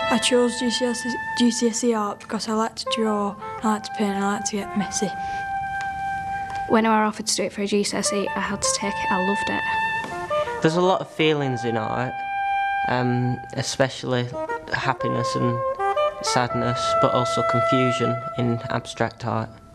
I chose GCSE art because I like to draw, I like to paint, and I like to get messy. When I was offered to do it for a GCSE, I had to take it. I loved it. There's a lot of feelings in art, especially happiness and sadness, but also confusion in abstract art.